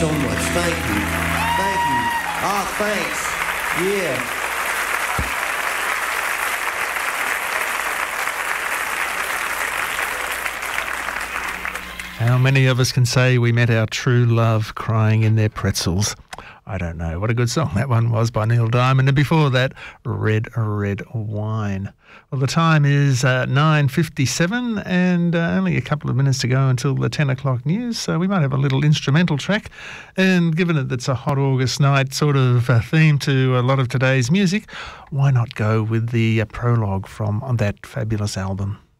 so much. Thank you. Thank you. Oh, thanks. Yeah. How many of us can say we met our true love crying in their pretzels? I don't know. What a good song that one was by Neil Diamond. And before that, Red, Red Wine. Well, the time is 9:57 and only a couple of minutes to go until the 10 o'clock news. So we might have a little instrumental track. And given that it's a hot August night sort of theme to a lot of today's music, why not go with the prologue from that fabulous album?